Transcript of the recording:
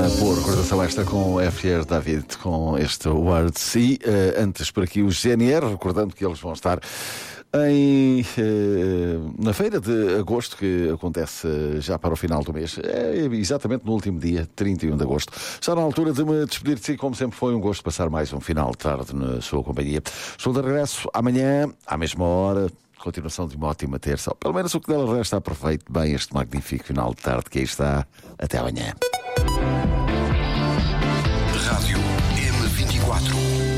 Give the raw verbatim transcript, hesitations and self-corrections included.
Boa recordação esta com o F R David, com este Words. E uh, antes por aqui o G N R, recordando que eles vão estar em, uh, na feira de agosto, que acontece já para o final do mês, é exatamente no último dia, trinta e um de agosto. Está na altura de me despedir de si, como sempre foi um gosto passar mais um final de tarde na sua companhia. Estou de regresso amanhã, à mesma hora. Continuação de uma ótima terça. Pelo menos o que dela resta, aproveite bem este magnífico final de tarde que aí está. Até amanhã. Rádio M vinte e quatro.